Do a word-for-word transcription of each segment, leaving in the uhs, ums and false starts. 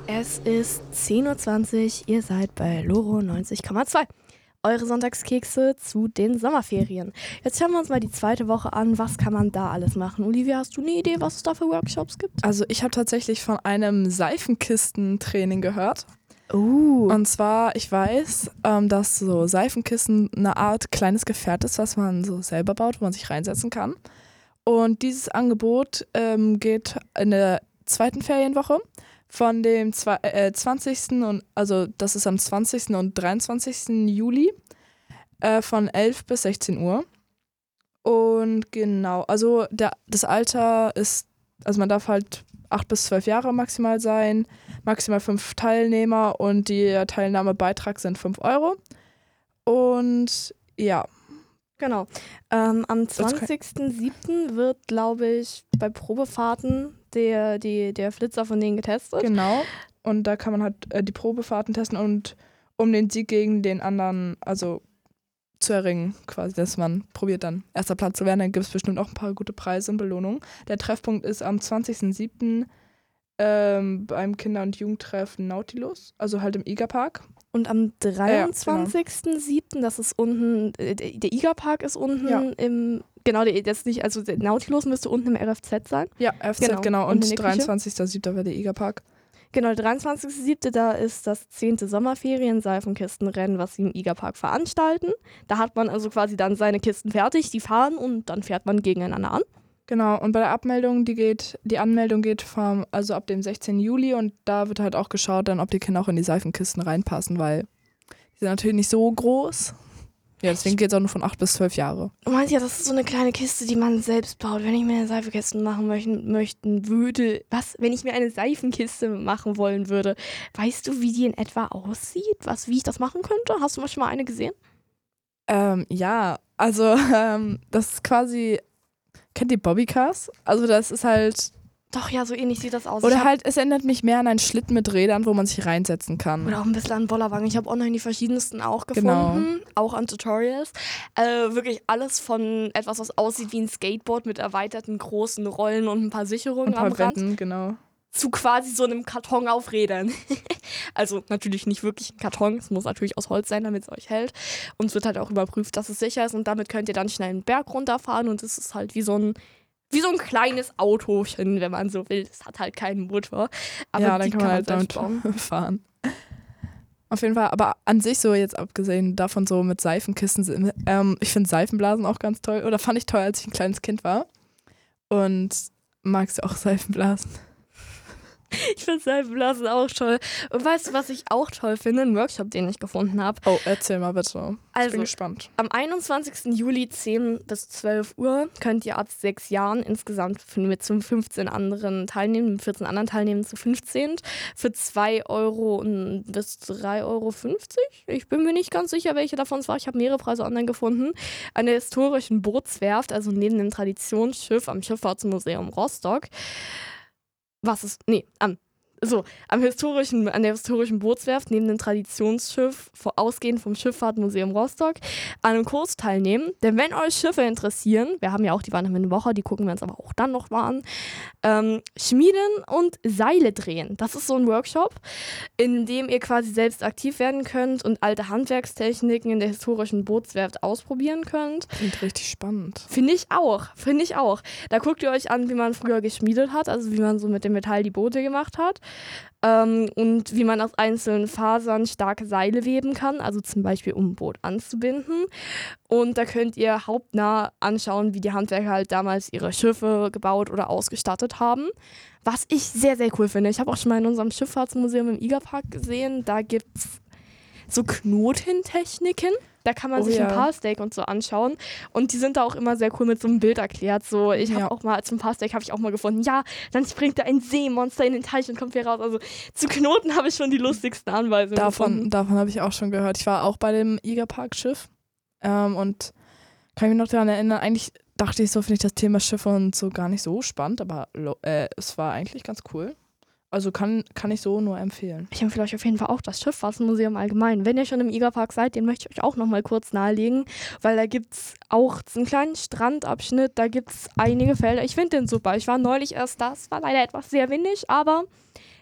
Es ist zehn Uhr zwanzig, ihr seid bei Loro neunzig Komma zwei. Eure Sonntagskekse zu den Sommerferien. Jetzt schauen wir uns mal die zweite Woche an. Was kann man da alles machen? Olivia, hast du eine Idee, was es da für Workshops gibt? Also ich habe tatsächlich von einem Seifenkistentraining gehört. Uh. Und zwar, ich weiß, ähm, dass so Seifenkissen eine Art kleines Gefährt ist, was man so selber baut, wo man sich reinsetzen kann. Und dieses Angebot ähm, geht in der zweiten Ferienwoche von dem zwei, äh, zwanzigsten und also das ist am zwanzigsten und dreiundzwanzigsten Juli äh, von elf bis sechzehn Uhr. Und genau, also der, das Alter ist, also man darf halt acht bis zwölf Jahre maximal sein, maximal fünf Teilnehmer und der Teilnahmebeitrag sind fünf Euro. Und ja. Genau. Ähm, am zwanzigsten siebten wird, glaube ich, bei Probefahrten der, die, der Flitzer von denen getestet. Genau. Und da kann man halt äh, die Probefahrten testen und um den Sieg gegen den anderen, also zu erringen, quasi, dass man probiert dann erster Platz zu werden. Dann gibt es bestimmt auch ein paar gute Preise und Belohnungen. Der Treffpunkt ist am zwanzigsten siebten ähm, beim Kinder- und Jugendtreff Nautilus, also halt im Igerpark. Und am dreiundzwanzigsten siebten, das ist unten, äh, der Igerpark ist unten Ja. im, genau, der, das nicht, also der Nautilus müsste unten im R F Z sein. Ja, R F Z, Genau. genau. Und in Und der Küche? dreiundzwanzigsten siebten wäre der Igerpark. Genau, der dreiundzwanzigsten siebten, da ist das zehnte Sommerferien-Seifenkistenrennen, was sie im Igerpark veranstalten. Da hat man also quasi dann seine Kisten fertig, die fahren und dann fährt man gegeneinander an. Genau, und bei der Abmeldung, die geht, die Anmeldung geht vom, also ab dem sechzehnten Juli und da wird halt auch geschaut, dann, ob die Kinder auch in die Seifenkisten reinpassen, weil die sind natürlich nicht so groß. Ja, deswegen geht es auch nur von acht bis zwölf Jahre. Du meinst ja, das ist so eine kleine Kiste, die man selbst baut. Wenn ich mir eine Seifenkiste machen möchten, möchten würde, was, wenn ich mir eine Seifenkiste machen wollen würde, weißt du, wie die in etwa aussieht? Was, wie ich das machen könnte? Hast du schon mal eine gesehen? Ähm, ja, also ähm, das ist quasi, kennt ihr Bobbycars? Also das ist halt, Doch, ja, so ähnlich sieht das aus. Ich oder hab- halt, es erinnert mich mehr an einen Schlitten mit Rädern, wo man sich reinsetzen kann. Oder auch ein bisschen an Bollerwagen. Ich habe online die verschiedensten auch Genau. gefunden, auch an Tutorials. Äh, wirklich alles von etwas, was aussieht wie ein Skateboard mit erweiterten großen Rollen und ein paar Sicherungen Ein am paar Rand, Wänden, genau. zu quasi so einem Karton auf Rädern. Also natürlich nicht wirklich ein Karton, es muss natürlich aus Holz sein, damit es euch hält. Und es wird halt auch überprüft, dass es sicher ist und damit könnt ihr dann schnell einen Berg runterfahren und es ist halt wie so ein wie so ein kleines Autochen, wenn man so will. Es hat halt keinen Motor. Aber Ja, dann die kann man halt selbst damit bauen. fahren. Auf jeden Fall, aber an sich so jetzt abgesehen davon so mit Seifenkissen, sind- ähm, ich finde Seifenblasen auch ganz toll. Oder fand ich toll, als ich ein kleines Kind war. Und magst du auch Seifenblasen? Ich finde Seifenblasen auch toll. Und weißt du, was ich auch toll finde? Ein Workshop, den ich gefunden habe. Oh, erzähl mal bitte. Ich Also, bin gespannt. Am einundzwanzigsten Juli zehn bis zwölf Uhr könnt ihr ab sechs Jahren insgesamt mit zu fünfzehn anderen teilnehmen, mit vierzehn anderen teilnehmen zu fünfzehn für zwei Euro bis drei Euro fünfzig. Ich bin mir nicht ganz sicher, welche davon es war. Ich habe mehrere Preise online gefunden. An der historischen Bootswerft, also neben dem Traditionsschiff am Schifffahrtsmuseum Rostock. Was ist, nee, am So, am historischen, an der historischen Bootswerft neben dem Traditionsschiff, vor- ausgehend vom Schifffahrtmuseum Rostock, an einem Kurs teilnehmen. Denn wenn euch Schiffe interessieren, wir haben ja auch die Wandermänner Woche, die gucken wir uns aber auch dann noch mal an, ähm, Schmieden und Seile drehen. Das ist so ein Workshop, in dem ihr quasi selbst aktiv werden könnt und alte Handwerkstechniken in der historischen Bootswerft ausprobieren könnt. Klingt richtig spannend. Finde ich auch, finde ich auch. Da guckt ihr euch an, wie man früher geschmiedet hat, also wie man so mit dem Metall die Boote gemacht hat. Ähm, und wie man aus einzelnen Fasern starke Seile weben kann, also zum Beispiel um ein Boot anzubinden. Und da könnt ihr hauptnah anschauen, wie die Handwerker halt damals ihre Schiffe gebaut oder ausgestattet haben. Was ich sehr, sehr cool finde. Ich habe auch schon mal in unserem Schifffahrtsmuseum im Igerpark gesehen, da gibt es so Knotentechniken. Da kann man Oh sich ja. ein Paarsteak und so anschauen. Und die sind da auch immer sehr cool mit so einem Bild erklärt. So, ich habe Ja. auch mal zum Paarsteak habe ich auch mal gefunden, ja, dann springt da ein Seemonster in den Teich und kommt hier raus. Also zu Knoten habe ich schon die lustigsten Anweisungen Davon, gefunden. davon habe ich auch schon gehört. Ich war auch bei dem Igerpark-Schiff ähm, und kann mich noch daran erinnern, eigentlich dachte ich so, finde ich das Thema Schiffe und so gar nicht so spannend, aber lo- äh, es war eigentlich ganz cool. Also kann, kann ich so nur empfehlen. Ich empfehle euch auf jeden Fall auch das Schifffahrtsmuseum allgemein. Wenn ihr schon im Igerpark seid, den möchte ich euch auch noch mal kurz nahelegen, weil da gibt es auch einen kleinen Strandabschnitt, da gibt es einige Felder. Ich finde den super. Ich war neulich erst da, es war leider etwas sehr windig, aber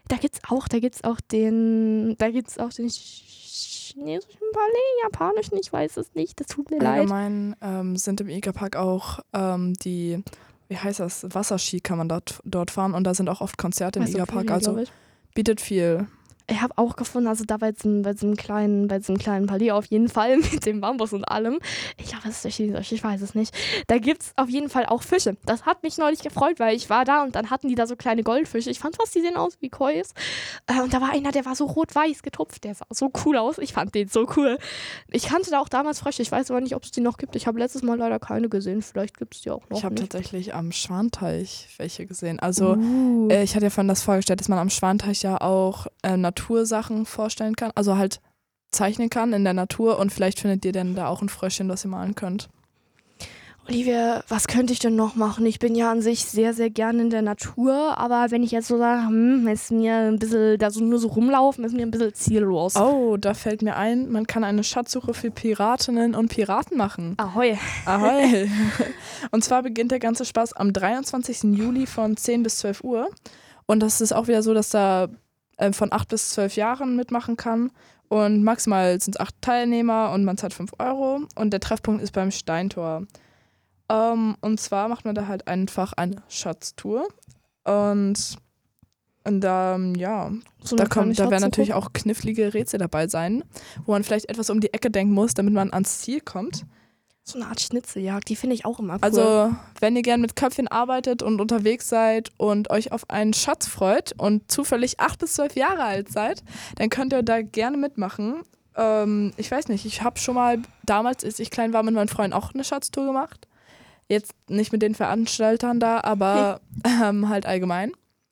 Da gibt's auch, da gibt's auch den, da gibt's auch den chinesischen Palais, japanischen, ich weiß es nicht, das tut mir leid. Allgemein ähm, sind im Egerpark auch ähm, die, wie heißt das, Wasserski kann man dort, dort fahren und da sind auch oft Konzerte im Weißt du, Egerpark, viel, also glaub ich. bietet viel. Ich habe auch gefunden, also da bei diesem, bei diesem kleinen, bei diesem kleinen Palais auf jeden Fall mit dem Bambus und allem. Ich glaube, das ist der chinesische, ich weiß es nicht. Da gibt es auf jeden Fall auch Fische. Das hat mich neulich gefreut, weil ich war da und dann hatten die da so kleine Goldfische. Ich fand fast, die sehen aus wie Kois. Äh, und da war einer, der war so rot-weiß getupft. Der sah so cool aus. Ich fand den so cool. Ich kannte da auch damals Frösche. Ich weiß aber nicht, ob es die noch gibt. Ich habe letztes Mal leider keine gesehen. Vielleicht gibt es die auch noch Ich habe nicht. tatsächlich am Schwanteich welche gesehen. Also Uh. äh, ich hatte ja vorhin das vorgestellt, dass man am Schwanteich ja auch äh, Natursachen vorstellen kann, also halt zeichnen kann in der Natur und vielleicht findet ihr denn da auch ein Fröschchen, das ihr malen könnt. Olivia, was könnte ich denn noch machen? Ich bin ja an sich sehr, sehr gerne in der Natur, aber wenn ich jetzt so sage, hm, ist mir ein bisschen, da so nur so rumlaufen, ist mir ein bisschen ziellos. Oh, da fällt mir ein, man kann eine Schatzsuche für Piratinnen und Piraten machen. Ahoi. Ahoi. Und zwar beginnt der ganze Spaß am dreiundzwanzigsten Juli von zehn bis zwölf Uhr und das ist auch wieder so, dass da äh, von acht bis zwölf Jahren mitmachen kann und maximal sind es acht Teilnehmer und man zahlt fünf Euro und der Treffpunkt ist beim Steintor. Um, und zwar macht man da halt einfach eine Schatztour und, und da, ja, So da, eine kleine kommt, da werden Schatzsuche. natürlich auch knifflige Rätsel dabei sein, wo man vielleicht etwas um die Ecke denken muss, damit man ans Ziel kommt. So eine Art Schnitzeljagd, die finde ich auch immer cool. Also, wenn ihr gern mit Köpfchen arbeitet und unterwegs seid und euch auf einen Schatz freut und zufällig acht bis zwölf Jahre alt seid, dann könnt ihr da gerne mitmachen. Ähm, ich weiß nicht, ich habe schon mal damals, als ich klein war, mit meinen Freunden auch eine Schatztour gemacht. Jetzt nicht mit den Veranstaltern da, aber ähm, halt allgemein.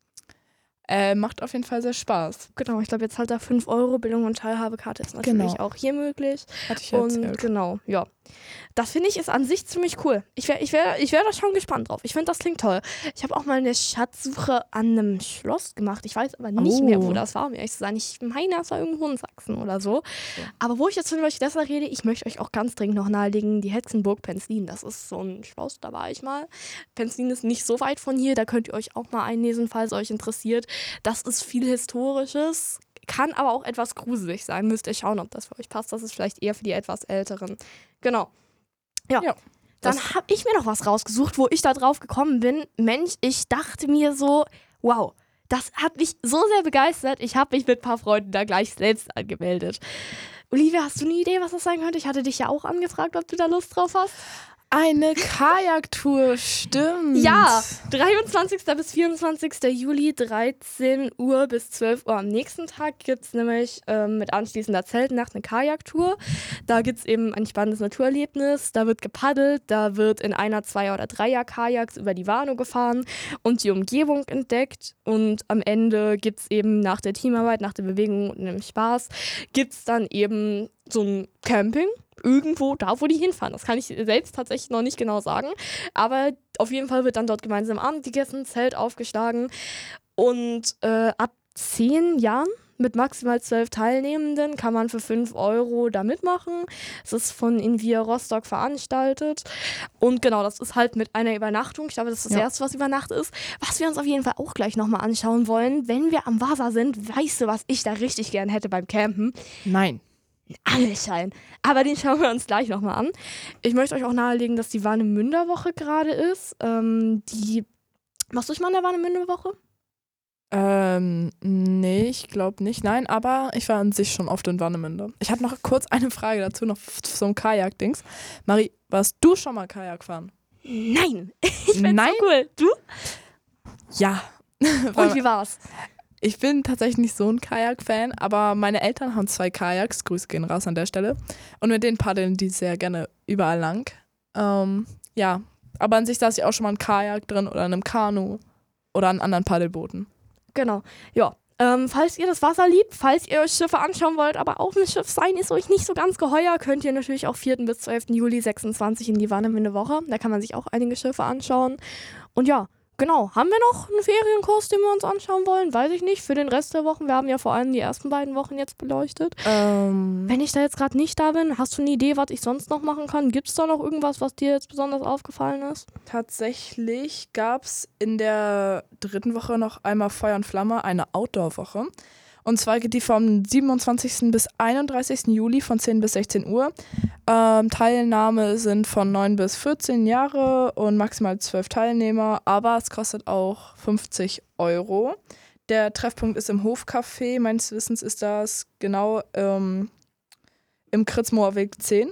Äh, macht auf jeden Fall sehr Spaß. Genau, ich glaube, jetzt halt da fünf Euro Bildung und Teilhabekarte ist natürlich Genau. auch hier möglich. Hatte ich ja Und erzählt. genau, ja. Das finde ich ist an sich ziemlich cool. Ich wäre ich wär, ich wär da schon gespannt drauf. Ich finde, das klingt toll. Ich habe auch mal eine Schatzsuche an einem Schloss gemacht. Ich weiß aber nicht Oh. mehr, wo das war, um ehrlich zu sein. Ich meine, das war irgendwo in Sachsen oder so. Aber wo ich jetzt von euch deshalb rede, ich möchte euch auch ganz dringend noch nahelegen, die Hexenburg Penzlin. Das ist so ein Schloss, da war ich mal. Penzlin ist nicht so weit von hier, da könnt ihr euch auch mal einlesen, falls euch interessiert. Das ist viel Historisches, kann aber auch etwas gruselig sein. Müsst ihr schauen, ob das für euch passt. Das ist vielleicht eher für die etwas Älteren. Genau. Ja. Ja, Dann das- habe ich mir noch was rausgesucht, wo ich da drauf gekommen bin. Mensch, ich dachte mir so, wow, das hat mich so sehr begeistert. Ich habe mich mit ein paar Freunden da gleich selbst angemeldet. Olivia, hast du eine Idee, was das sein könnte? Ich hatte dich ja auch angefragt, ob du da Lust drauf hast. Eine Kajaktour, stimmt. Ja, dreiundzwanzigsten bis vierundzwanzigsten Juli, dreizehn Uhr bis zwölf Uhr. Am nächsten Tag gibt es nämlich ähm, mit anschließender Zeltnacht eine Kajaktour. Da gibt es eben ein spannendes Naturerlebnis. Da wird gepaddelt, da wird in einer, Zweier- oder Dreier-Kajaks über die Warnow gefahren und die Umgebung entdeckt. Und am Ende gibt es eben nach der Teamarbeit, nach der Bewegung und dem Spaß, gibt es dann eben so ein Camping. Irgendwo da, wo die hinfahren. Das kann ich selbst tatsächlich noch nicht genau sagen. Aber auf jeden Fall wird dann dort gemeinsam Abend gegessen, Zelt aufgeschlagen. Und äh, ab zehn Jahren mit maximal zwölf Teilnehmenden kann man für fünf Euro da mitmachen. Es ist von Invia Rostock veranstaltet. Und genau, das ist halt mit einer Übernachtung. Ich glaube, das ist das Ja. Erste, was über Nacht ist. Was wir uns auf jeden Fall auch gleich nochmal anschauen wollen, wenn wir am Wasser sind, weißt du, was ich da richtig gern hätte beim Campen? Nein. Angelschein. Aber den schauen wir uns gleich nochmal an. Ich möchte euch auch nahelegen, dass die Warnemünder-Woche gerade ist. Ähm, die. Machst du dich mal in der Warnemünder-Woche? Ähm, nee, ich glaube nicht. Nein, aber ich war an sich schon oft in Warnemünde. Ich habe noch kurz eine Frage dazu, noch zu so einem Kajak-Dings. Marie, warst du schon mal Kajak fahren? Nein. Ich find's Nein? so cool. Du? Ja. Und wie war's? Ich bin tatsächlich nicht so ein Kajak-Fan, aber meine Eltern haben zwei Kajaks, Grüße gehen raus an der Stelle. Und mit denen paddeln die sehr gerne überall lang. Ähm, ja, aber an sich saß ich auch schon mal in einem Kajak drin oder in einem Kanu oder an anderen Paddelbooten. Genau. Ja. Ähm, falls ihr das Wasser liebt, falls ihr euch Schiffe anschauen wollt, aber auf dem Schiff sein ist euch nicht so ganz geheuer, könnt ihr natürlich auch vierten bis zwölften Juli sechsundzwanzig in die Warnemünde Woche. Da kann man sich auch einige Schiffe anschauen. Und ja, Genau, haben wir noch einen Ferienkurs, den wir uns anschauen wollen? Weiß ich nicht. Für den Rest der Wochen, wir haben ja vor allem die ersten beiden Wochen jetzt beleuchtet. Ähm, Wenn ich da jetzt gerade nicht da bin, hast du eine Idee, was ich sonst noch machen kann? Gibt es da noch irgendwas, was dir jetzt besonders aufgefallen ist? tatsächlich gab es in der dritten Woche noch einmal Feuer und Flamme, eine Outdoor-Woche. Und zwar geht die vom siebenundzwanzigsten bis einunddreißigsten Juli von zehn bis sechzehn Uhr. Ähm, Teilnahme sind von neun bis vierzehn Jahre und maximal zwölf Teilnehmer, aber es kostet auch fünfzig Euro. Der Treffpunkt ist im Hofcafé, meines Wissens ist das genau ähm, im Kritzmoor Weg zehn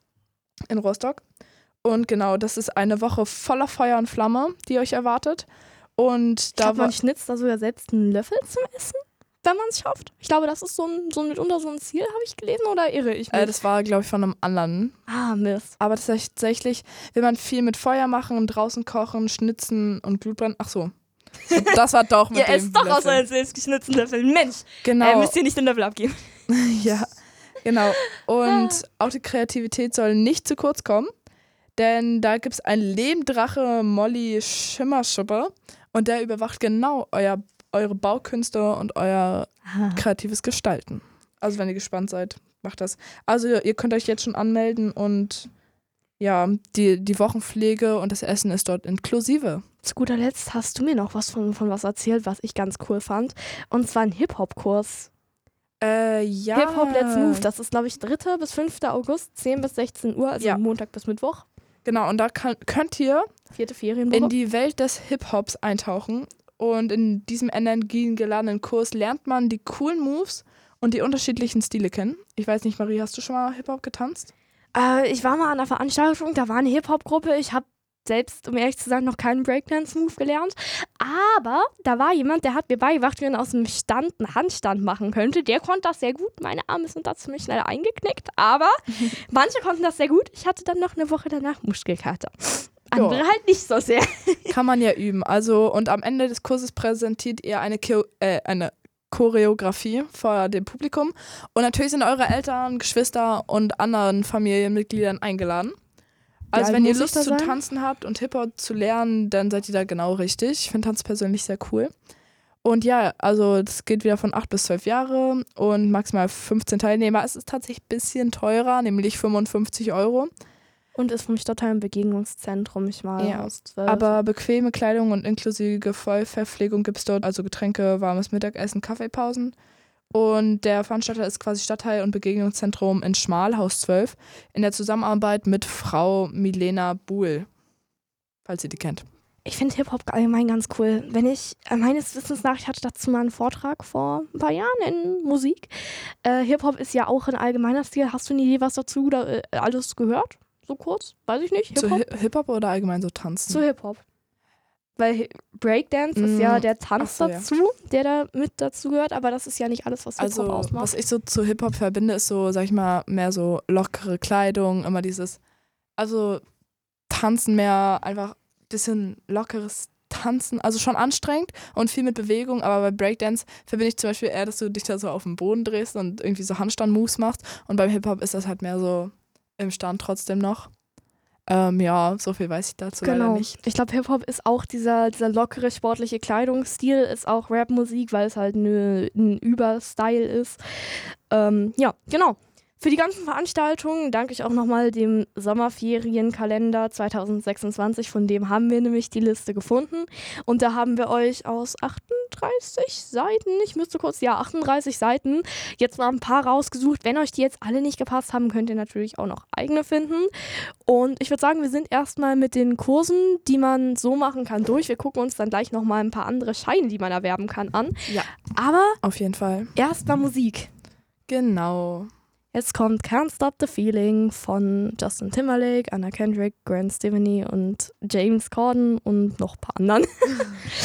in Rostock. Und genau, das ist eine Woche voller Feuer und Flamme, die euch erwartet. Und Ich da glaube, war man schnitzt da sogar selbst einen Löffel zum Essen, wenn man es schafft. Ich glaube, das ist so ein, so ein mitunter so ein Ziel, habe ich gelesen, oder irre ich mich? äh, das war, glaube ich, von einem anderen. ah, Mist. Aber tatsächlich will man viel mit Feuer machen und draußen kochen, schnitzen und Glutbrennen. Ach so. Das war doch mit Ihr dem esst doch aus Löffel. euren selbstgeschnitzten Löffeln. Mensch, Genau. äh, müsst ihr nicht den Löffel abgeben. Ja, genau. Und auch die Kreativität soll nicht zu kurz kommen, denn da gibt es einen Lehmdrache Molly Schimmerschupper und der überwacht genau euer, eure Baukünste und euer kreatives Gestalten. Also wenn ihr gespannt seid, macht das. Also ihr könnt euch jetzt schon anmelden und ja, die, die Wochenpflege und das Essen ist dort inklusive. Zu guter Letzt hast du mir noch was von, von was erzählt, was ich ganz cool fand. Und zwar ein Hip-Hop-Kurs. Äh, ja. Hip-Hop Let's Move. Das ist, glaube ich, dritter bis fünfter August, zehn bis sechzehn Uhr, also Ja. Montag bis Mittwoch. Genau, und da kann, könnt ihr Vierte Ferienwoche. in die Welt des Hip-Hops eintauchen. Und in diesem energiegeladenen Kurs lernt man die coolen Moves und die unterschiedlichen Stile kennen. Ich weiß nicht, Marie, hast du schon mal Hip-Hop getanzt? Äh, ich war mal an einer Veranstaltung, da war eine Hip-Hop-Gruppe. Ich habe selbst, um ehrlich zu sein, noch keinen Breakdance-Move gelernt. Aber da war jemand, der hat mir beigebracht, wie man aus dem Stand einen Handstand machen könnte. Der konnte das sehr gut. Meine Arme sind da ziemlich schnell eingeknickt. Aber manche konnten das sehr gut. Ich hatte dann noch eine Woche danach Muskelkater. Andere Ja. halt nicht so sehr. Kann man ja üben. Also, und am Ende des Kurses präsentiert ihr eine, Cheo- äh, eine Choreografie vor dem Publikum. Und natürlich sind eure Eltern, Geschwister und anderen Familienmitgliedern eingeladen. Also alt wenn ihr muss ich Lust da zu sein? tanzen habt und Hip-Hop zu lernen, dann seid ihr da genau richtig. Ich finde Tanz persönlich sehr cool. Und ja, also das geht wieder von acht bis zwölf Jahre und maximal fünfzehn Teilnehmer. Es ist tatsächlich ein bisschen teurer, nämlich fünfundfünfzig Euro. Und ist vom Stadtteil im Begegnungszentrum. Ich mal Ja, aus zwölf. Aber bequeme Kleidung und inklusive Vollverpflegung gibt es dort, also Getränke, warmes Mittagessen, Kaffeepausen. Und der Veranstalter ist quasi Stadtteil und Begegnungszentrum in Schmalhaus zwölf in der Zusammenarbeit mit Frau Milena Buhl, falls ihr die kennt. Ich finde Hip-Hop allgemein ganz cool. Wenn ich, äh, meines Wissens nach, ich hatte dazu mal einen Vortrag vor ein paar Jahren in Musik. Äh, Hip-Hop ist ja auch ein allgemeiner Stil. Hast du eine Idee, was dazu da, äh, alles gehört? So kurz? Weiß ich nicht. Zu Hip-Hop? Hi- Hip-Hop oder allgemein so tanzen? Zu Hip-Hop. Weil Hi- Breakdance ist Mm, ja der Tanz ach so, ja. dazu, der da mit dazu gehört, aber das ist ja nicht alles, was Hip-Hop Also, ausmacht. was ich so zu Hip-Hop verbinde, ist so, sag ich mal, mehr so lockere Kleidung, immer dieses, also Tanzen mehr, einfach ein bisschen lockeres Tanzen, also schon anstrengend und viel mit Bewegung, aber bei Breakdance verbinde ich zum Beispiel eher, dass du dich da so auf den Boden drehst und irgendwie so Handstand-Moves machst und beim Hip-Hop ist das halt mehr so im Stand trotzdem noch. Ähm, ja, so viel weiß ich dazu leider Genau. nicht. Ich glaube, Hip-Hop ist auch dieser, dieser lockere, sportliche Kleidungsstil, ist auch Rap-Musik, weil es halt ne, ein Überstyle ist. Ähm, ja, genau. Für die ganzen Veranstaltungen danke ich auch nochmal dem Sommerferienkalender zwanzig sechsundzwanzig, von dem haben wir nämlich die Liste gefunden. Und da haben wir euch aus achtunddreißig Seiten, ich müsste kurz, ja, achtunddreißig Seiten, jetzt mal ein paar rausgesucht. Wenn euch die jetzt alle nicht gepasst haben, könnt ihr natürlich auch noch eigene finden. Und ich würde sagen, wir sind erstmal mit den Kursen, die man so machen kann, durch. Wir gucken uns dann gleich nochmal ein paar andere Scheine, die man erwerben kann, an. Ja. Aber Auf jeden Fall. erstmal Musik. Genau. Jetzt kommt Can't Stop the Feeling von Justin Timberlake, Anna Kendrick, Gwen Stefani und James Corden und noch ein paar anderen.